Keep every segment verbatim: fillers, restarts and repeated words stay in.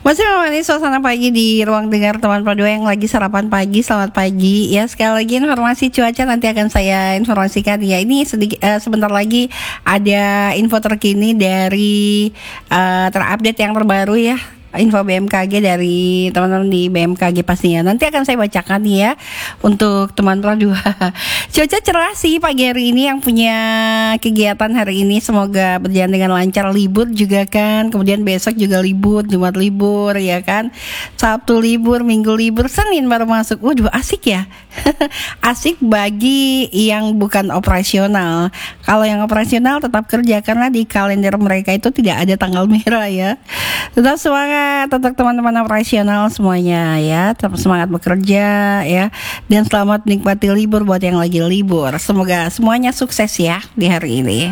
Masih menemani suasana pagi di ruang dengar teman Padu yang lagi sarapan pagi. Selamat pagi ya. Sekali lagi informasi cuaca nanti akan saya informasikan ya. Ini sedikit uh, sebentar lagi ada info terkini dari uh, terupdate yang terbaru ya. Info B M K G dari teman-teman di B M K G pastinya. Nanti akan saya bacakan nih ya untuk teman Padu. Cuaca cerah sih pagi hari ini, yang punya kegiatan hari ini semoga berjalan dengan lancar. Libur juga kan, kemudian besok juga libur, Jumat libur ya kan, Sabtu libur, Minggu libur, Senin baru masuk. Waduh asik ya. Asik bagi yang bukan operasional. Kalau yang operasional tetap kerja karena di kalender mereka itu tidak ada tanggal merah ya. Tetap semangat untuk teman-teman operasional semuanya ya. Tetap semangat bekerja ya. Dan selamat menikmati libur buat yang lagi libur. Semoga semuanya sukses ya di hari ini.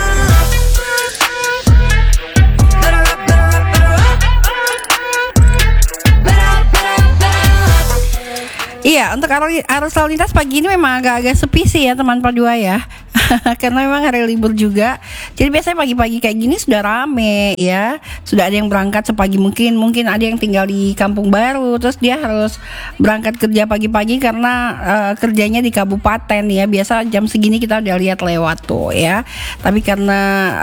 Iya, untuk arus lalu lintas pagi ini memang agak-agak sepi sih ya teman Padua ya. Karena memang hari libur juga. Jadi biasanya pagi-pagi kayak gini sudah rame ya. Sudah ada yang berangkat sepagi mungkin. Mungkin ada yang tinggal di kampung baru, terus dia harus berangkat kerja pagi-pagi karena uh, kerjanya di kabupaten ya. Biasa jam segini kita udah lihat lewat tuh ya. Tapi karena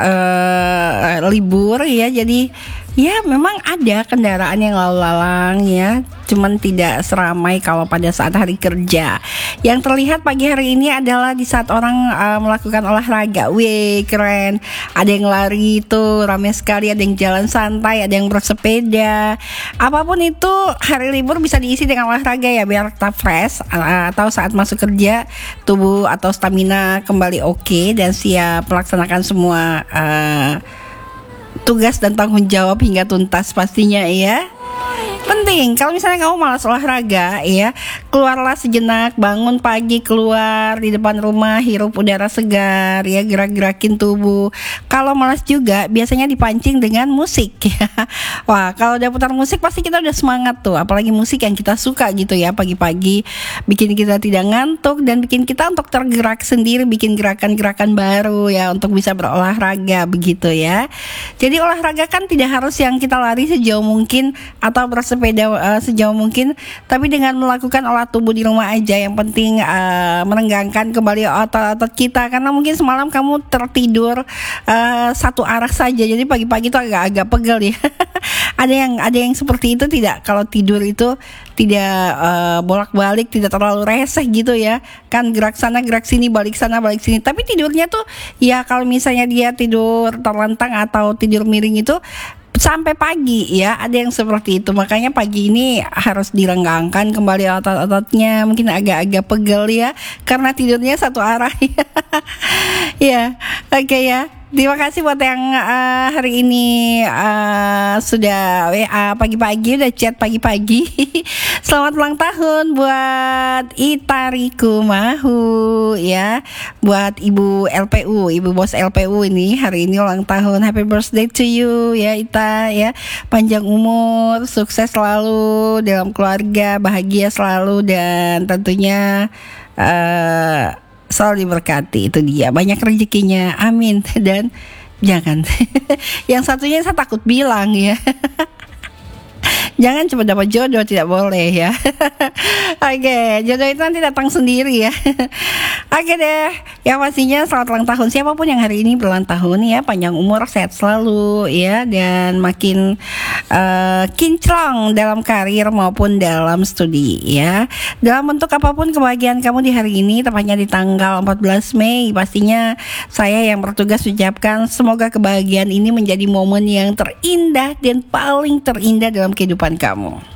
uh, libur ya, jadi ya memang ada kendaraan yang lalu lalang ya, cuman tidak seramai kalau pada saat hari kerja. Yang terlihat pagi hari ini adalah di saat orang uh, melakukan olahraga. Wih keren, ada yang lari itu ramai sekali, ada yang jalan santai, ada yang bersepeda. Apapun itu hari libur bisa diisi dengan olahraga ya, biar tetap fresh uh, atau saat masuk kerja tubuh atau stamina kembali oke okay, dan siap melaksanakan semua uh, tugas dan tanggung jawab hingga tuntas pastinya ya. Penting kalau misalnya kamu malas olahraga ya, keluarlah sejenak, bangun pagi, keluar di depan rumah, hirup udara segar ya, gerak-gerakin tubuh. Kalau malas juga biasanya dipancing dengan musik ya. Wah, kalau udah putar musik pasti kita udah semangat tuh, apalagi musik yang kita suka gitu ya, pagi-pagi bikin kita tidak ngantuk dan bikin kita untuk tergerak sendiri, bikin gerakan-gerakan baru ya untuk bisa berolahraga begitu ya. Jadi olahraga kan tidak harus yang kita lari sejauh mungkin atau bersepeda uh, sejauh mungkin, tapi dengan melakukan olah tubuh di rumah aja. Yang penting uh, merenggangkan kembali otot-otot kita, karena mungkin semalam kamu tertidur uh, satu arah saja, jadi pagi-pagi itu agak-agak pegel ya. Ada yang ada yang seperti itu tidak, kalau tidur itu tidak uh, bolak-balik, tidak terlalu reseh gitu ya kan, gerak sana gerak sini, balik sana balik sini, tapi tidurnya tuh ya kalau misalnya dia tidur terlentang atau tidur miring itu sampai pagi ya, ada yang seperti itu. Makanya pagi ini harus direnggangkan kembali otot-ototnya, mungkin agak-agak pegel ya karena tidurnya satu arah ya. Ya, oke okay, ya. Terima kasih buat yang uh, hari ini uh, sudah W A pagi-pagi, udah chat pagi-pagi. Selamat ulang tahun buat Itariku Mahu ya, buat Ibu L P U, Ibu Bos L P U ini hari ini ulang tahun. Happy birthday to you ya Ita ya. Panjang umur, sukses selalu dalam keluarga, bahagia selalu, dan tentunya uh, selalu diberkati. Itu dia, banyak rezekinya, amin. Dan jangan yang satunya saya takut bilang ya, jangan cuma dapat jodoh, tidak boleh ya. Oke, okay, jodoh itu nanti datang sendiri ya. Oke okay deh, yang pastinya selamat ulang tahun siapapun yang hari ini berulang tahun ya, panjang umur, sehat selalu ya, dan makin uh, kinclong dalam karir maupun dalam studi ya. Dalam bentuk apapun kebahagiaan kamu di hari ini, tepatnya di tanggal empat belas Mei, pastinya saya yang bertugas ucapkan semoga kebahagiaan ini menjadi momen yang terindah dan paling terindah dalam kehidupan kamu.